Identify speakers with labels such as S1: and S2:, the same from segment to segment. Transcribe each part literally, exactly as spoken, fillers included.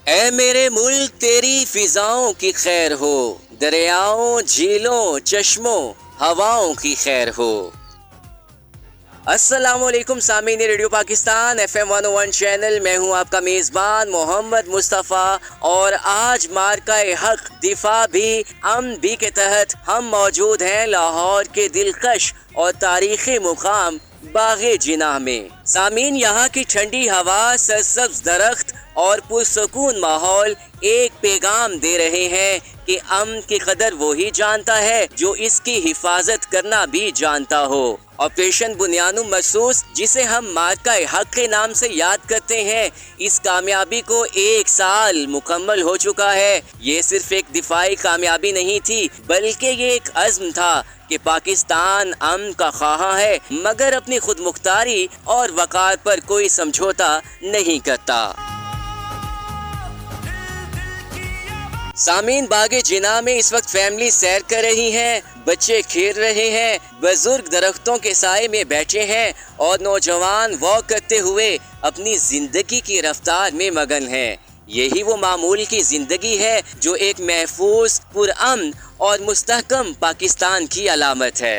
S1: اے میرے ملک تیری فضاؤں کی خیر ہو، دریاؤں جھیلوں چشموں ہواؤں کی خیر ہو۔ السلام علیکم سامعین radio Pakistan F M one او ون چینل، میں ہوں آپ کا میزبان محمد مصطفیٰ، اور آج مارکہ حق دفاع بھی امن بھی کے تحت ہم موجود ہیں لاہور کے دلکش اور تاریخی مقام باغ جناح میں۔ سامعین، یہاں کی ٹھنڈی ہوا، سرسبز درخت اور پرسکون ماحول ایک پیغام دے رہے ہیں کہ امن کی قدر وہی جانتا ہے جو اس کی حفاظت کرنا بھی جانتا ہو۔ آپریشن بنیاد مرصوص، جسے ہم مارکہ حق کے نام سے یاد کرتے ہیں، اس کامیابی کو ایک سال مکمل ہو چکا ہے۔ یہ صرف ایک دفاعی کامیابی نہیں تھی، بلکہ یہ ایک عزم تھا کہ پاکستان امن کا خواہاں ہے، مگر اپنی خود مختاری اور وقار پر کوئی سمجھوتا نہیں کرتا۔ سامعین، باغ جناح میں اس وقت فیملی سیر کر رہی ہیں، بچے کھیل رہے ہیں، بزرگ درختوں کے سائے میں بیٹھے ہیں، اور نوجوان واک کرتے ہوئے اپنی زندگی کی رفتار میں مگن ہیں۔ یہی وہ معمول کی زندگی ہے جو ایک محفوظ، پرامن اور مستحکم پاکستان کی علامت ہے۔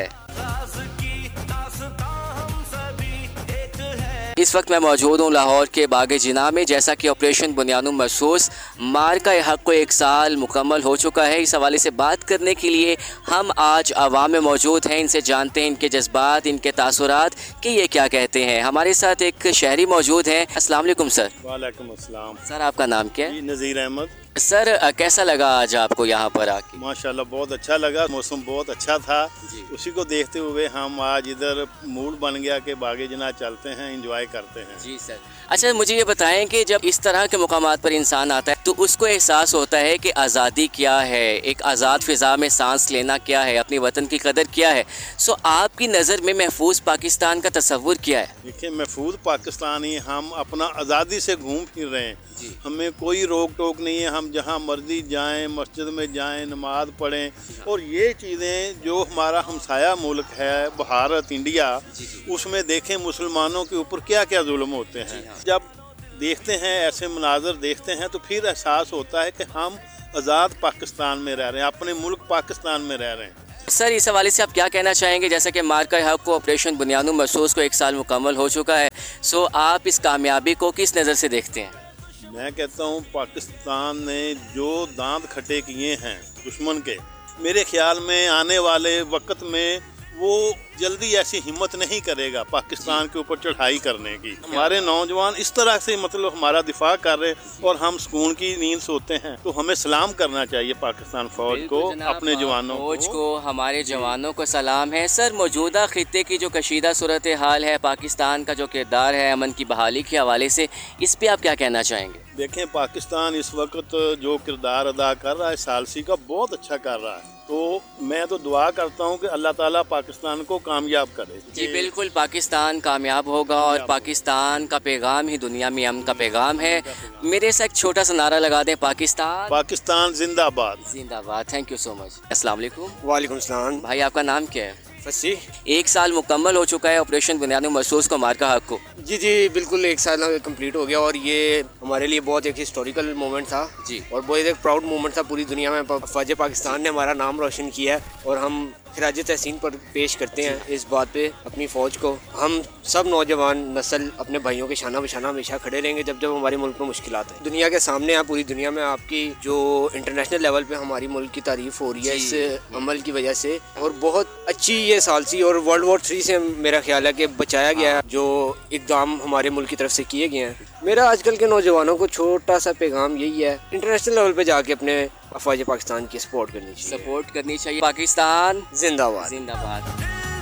S1: اس وقت میں موجود ہوں لاہور کے باغ جناح میں، جیسا کہ آپریشن بنیاد مرصوص مارکہ حق کو ایک سال مکمل ہو چکا ہے۔ اس حوالے سے بات کرنے کے لیے ہم آج عوام میں موجود ہیں، ان سے جانتے ہیں ان کے جذبات، ان کے تاثرات کہ یہ کیا کہتے ہیں۔ ہمارے ساتھ ایک شہری موجود ہیں۔ السلام علیکم سر۔
S2: وعلیکم السلام
S1: سر، آپ کا نام کیا ہے؟
S2: جی نذیر احمد۔
S1: سر، کیسا لگا آج آپ کو یہاں پر آ کے؟
S2: ماشاءاللہ بہت اچھا لگا، موسم بہت اچھا تھا،
S1: جی
S2: اسی کو دیکھتے ہوئے ہم آج ادھر موڈ بن گیا کہ باغ جناح چلتے ہیں، انجوائے کرتے ہیں۔
S1: جی سر۔ اچھا، مجھے یہ بتائیں کہ جب اس طرح کے مقامات پر انسان آتا ہے تو اس کو احساس ہوتا ہے کہ آزادی کیا ہے، ایک آزاد فضا میں سانس لینا کیا ہے، اپنی وطن کی قدر کیا ہے۔ سو آپ کی نظر میں محفوظ پاکستان کا تصور کیا ہے؟
S2: دیکھیں، محفوظ پاکستانی ہم اپنا آزادی سے گھوم پھر رہے ہیں،
S1: جی
S2: ہمیں کوئی روک ٹوک نہیں ہے، ہم جہاں مرضی جائیں، مسجد میں جائیں، نماز پڑھیں، اور یہ چیزیں جو ہمارا ہمسایہ ملک ہے بھارت انڈیا، اس میں دیکھیں مسلمانوں کے اوپر کیا کیا ظلم ہوتے ہیں۔ جب دیکھتے ہیں ایسے مناظر دیکھتے ہیں تو پھر احساس ہوتا ہے کہ ہم آزاد پاکستان میں رہ رہے ہیں، اپنے ملک پاکستان میں رہ رہے ہیں۔
S1: سر، اس حوالے سے آپ کیا کہنا چاہیں گے؟ جیسا کہ مارکہ حق کو آپریشن بنیاد مرصوص کو ایک سال مکمل ہو چکا ہے، سو آپ اس کامیابی کو کس نظر سے دیکھتے ہیں؟
S2: میں کہتا ہوں پاکستان نے جو دانت کھٹے کیے ہیں دشمن کے، میرے خیال میں آنے والے وقت میں وہ جلدی ایسی ہمت نہیں کرے گا پاکستان کے اوپر چڑھائی کرنے کی۔ ہمارے نوجوان اس طرح سے مطلب ہمارا دفاع کر رہے اور ہم سکون کی نیند سوتے ہیں، تو ہمیں سلام کرنا چاہیے پاکستان فوج کو، اپنے جوانوں
S1: فوج کو، ہمارے جوانوں کو سلام ہے۔ سر، موجودہ خطے کی جو کشیدہ صورتحال ہے، پاکستان کا جو کردار ہے امن کی بحالی کے حوالے سے، اس پہ آپ کیا کہنا چاہیں گے؟
S2: دیکھیں، پاکستان اس وقت جو کردار ادا کر رہا ہے ثالثی کا، بہت اچھا کر رہا ہے، تو میں تو دعا کرتا ہوں کہ اللہ تعالیٰ پاکستان کو کامیاب کرے۔
S1: جی بالکل، پاکستان کامیاب ہوگا، اور پاکستان کا پیغام ہی دنیا میں امن کا پیغام ہے۔ میرے سے ایک چھوٹا سا نعرہ لگا دیں، پاکستان
S2: پاکستان زندہ باد۔
S1: زندہ باد۔ تھینک یو سو مچ۔ السلام علیکم۔
S3: وعلیکم السلام۔
S1: بھائی، آپ کا نام کیا ہے؟
S3: فصیح۔
S1: ایک سال مکمل ہو چکا ہے آپریشن بنیاد مرصوص کو مارکہ حق کو۔
S3: جی جی بالکل، ایک سال کمپلیٹ ہو گیا، اور یہ ہمارے لیے بہت ایک ہسٹوریکل مومنٹ تھا،
S1: جی، اور
S3: بہت ایک پراؤڈ مومنٹ تھا۔ پوری دنیا میں فوج پاکستان نے ہمارا نام روشن کیا ہے، اور ہم خراج تحسین پر پیش کرتے ہیں اس بات پہ اپنی فوج کو۔ ہم سب نوجوان نسل اپنے بھائیوں کے شانہ بشانہ ہمیشہ کھڑے رہیں گے جب جب ہمارے ملک میں مشکلات ہیں۔ دنیا کے سامنے ہیں، پوری دنیا میں آپ کی جو انٹرنیشنل لیول پہ ہماری ملک کی تعریف ہو رہی ہے اس عمل کی وجہ سے، اور بہت اچھی یہ ثالثی، اور ورلڈ وار تھری سے میرا خیال ہے کہ بچایا گیا ہے جو اقدام ہمارے ملک کی طرف سے کیے گئے ہیں۔ میرا آج کل کے نوجوانوں کو چھوٹا سا پیغام یہی ہے، انٹرنیشنل لیول پہ جا کے اپنے افواج پاکستان کی سپورٹ کرنی چاہیے،
S1: سپورٹ کرنی چاہیے۔ پاکستان
S3: زندہ باد۔
S1: زندہ باد۔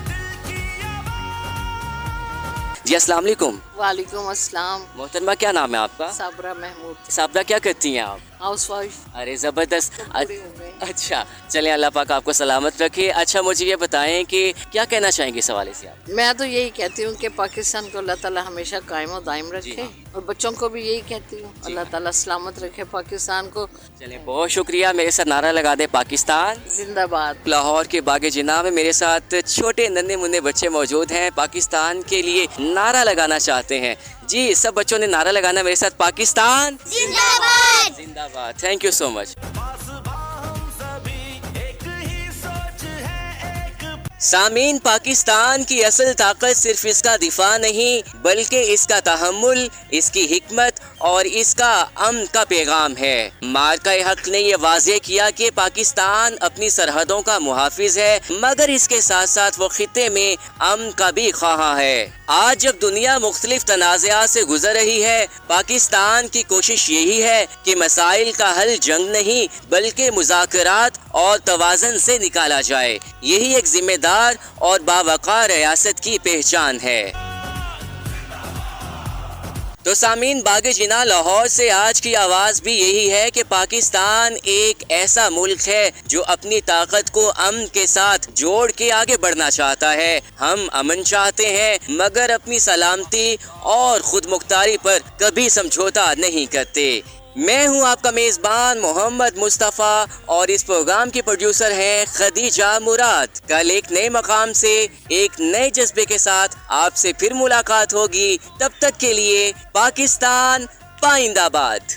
S1: جی السلام علیکم۔
S4: وعلیکم السلام۔
S1: محترمہ، کیا نام ہے آپ کا؟
S4: صابرہ محمود۔
S1: صابرہ، کیا کرتی ہیں آپ؟
S4: House wife.
S1: ارے زبردست۔
S4: پوری ہو گئی۔
S1: اچھا، چلیں اللہ پاک آپ کو سلامت رکھے۔ اچھا، مجھے یہ بتائیں کہ کیا کہنا چاہیں گے اس حوالے سے آپ؟
S4: میں تو یہی کہتی ہوں کہ پاکستان کو اللہ تعالیٰ ہمیشہ قائم و دائم رکھے، اور بچوں کو بھی یہی کہتی ہوں اللہ تعالیٰ سلامت رکھے پاکستان کو۔
S1: چلیں، بہت شکریہ۔ میرے ساتھ نعرہ لگا دیں، پاکستان
S4: زندہ باد۔
S1: لاہور کے باغ جناح میں میرے ساتھ چھوٹے ننھے منھے بچے موجود ہیں، پاکستان کے لیے نعرہ لگانا چاہتے ہیں۔ जी सब बच्चों ने नारा लगाना मेरे साथ, पाकिस्तान
S5: जिंदाबाद।
S1: जिंदाबाद। Thank you so much. सामीन, पाकिस्तान की असल ताकत सिर्फ इसका दिफा नहीं बल्कि इसका तहम्मुल, इसकी हिकमत और इसका अमन का पैगाम है। मार्का हक ने ये वाज़ेह किया कि पाकिस्तान अपनी सरहदों का मुहाफिज है मगर इसके साथ साथ वो खित्ते में अमन का भी ख्वाहा है। आज जब दुनिया मुख्तलिफ तनाज़ात से गुजर रही है, पाकिस्तान की कोशिश यही है कि मसाइल का हल जंग नहीं बल्कि मुज़ाकरात और तवाज़न से निकाला जाए। यही एक जिम्मेदार और बावकार रियासत की पहचान है। तो सामीन, बाग जिना लाहौर से आज की आवाज़ भी यही है कि पाकिस्तान एक ऐसा मुल्क है जो अपनी ताकत को अमन के साथ जोड़ के आगे बढ़ना चाहता है। हम अमन चाहते हैं मगर अपनी सलामती और खुद मुख्तारी पर कभी समझौता नहीं करते। मैं हूं आपका मेज़बान मोहम्मद मुस्तफ़ा और इस प्रोग्राम की प्रोड्यूसर हैं खदीजा मुराद। कल एक नए मकाम से एक नए जज्बे के साथ आपसे फिर मुलाकात होगी। तब तक के लिए पाकिस्तान पाइंदाबाद।